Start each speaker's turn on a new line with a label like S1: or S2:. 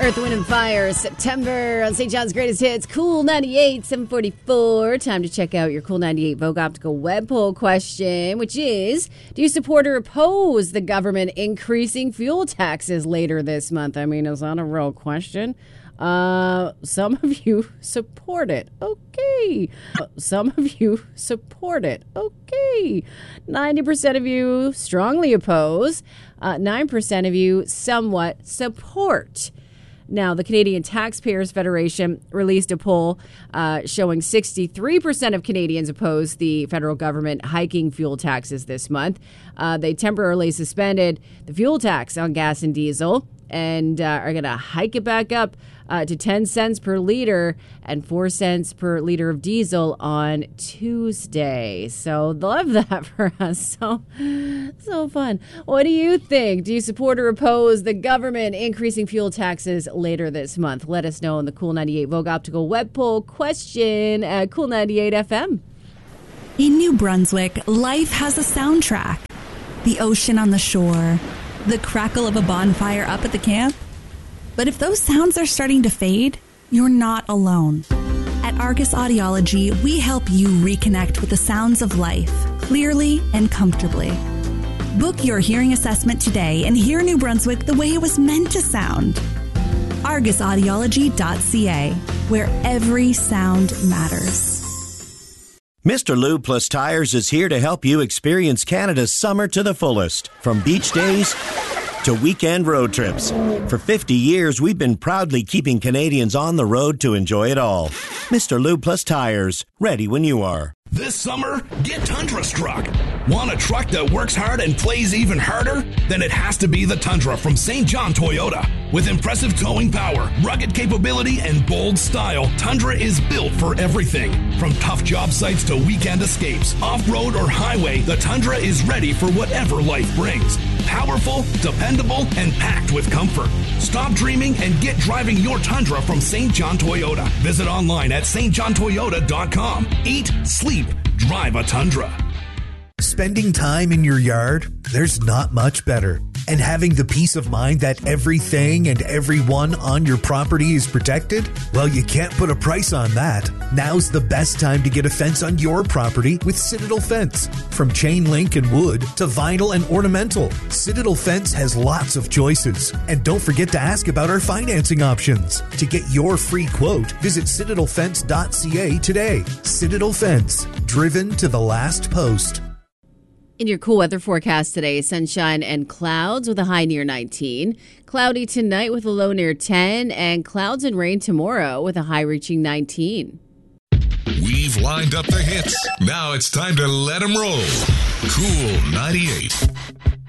S1: Earth, Wind, and Fire, September on St. John's Greatest Hits. Cool 98, 744. Time to check out your Cool 98 Vogue Optical web poll question, which is, do you support or oppose the government increasing fuel taxes later this month? I mean, is that a real question? Some of you support it. Okay. Some of you support it. Okay. 90% of you strongly oppose. 9% of you somewhat support. Now, the Canadian Taxpayers Federation released a poll showing 63% of Canadians oppose the federal government hiking fuel taxes this month. They temporarily suspended the fuel tax on gas and diesel and are going to hike it back up to 10 cents per liter and 4 cents per liter of diesel on Tuesday. So love that for us. So fun. What do you think? Do you support or oppose the government increasing fuel taxes later this month? Let us know in the Cool 98 Vogue Optical web poll question at Cool 98 FM.
S2: In New Brunswick, life has a soundtrack. The ocean on the shore, the crackle of a bonfire up at the camp. But if those sounds are starting to fade, you're not alone. At Argus Audiology, we help you reconnect with the sounds of life, clearly and comfortably. Book your hearing assessment today and hear New Brunswick the way it was meant to sound. ArgusAudiology.ca, where every sound matters.
S3: Mr. Lube Plus Tires is here to help you experience Canada's summer to the fullest. From beach days to weekend road trips. For 50 years, we've been proudly keeping Canadians on the road to enjoy it all. Mr. Lube Plus Tires, ready when you are.
S4: This summer, get Tundra struck. Want a truck that works hard and plays even harder? Then it has to be the Tundra from St. John Toyota. With impressive towing power, rugged capability, and bold style, Tundra is built for everything. From tough job sites to weekend escapes, off-road or highway, the Tundra is ready for whatever life brings. Powerful, dependable, and packed with comfort. Stop dreaming and get driving your Tundra from St. John Toyota. Visit online at stjohntoyota.com. Eat, sleep, drive a Tundra.
S5: Spending time in your yard, there's not much better. And having the peace of mind that everything and everyone on your property is protected? Well, you can't put a price on that. Now's the best time to get a fence on your property with Citadel Fence. From chain link and wood to vinyl and ornamental, Citadel Fence has lots of choices. And don't forget to ask about our financing options. To get your free quote, visit citadelfence.ca today. Citadel Fence, driven to the last post.
S1: In your cool weather forecast today, sunshine and clouds with a high near 19. Cloudy tonight with a low near 10. And clouds and rain tomorrow with a high reaching 19.
S6: We've lined up the hits. Now it's time to let them roll. Cool 98.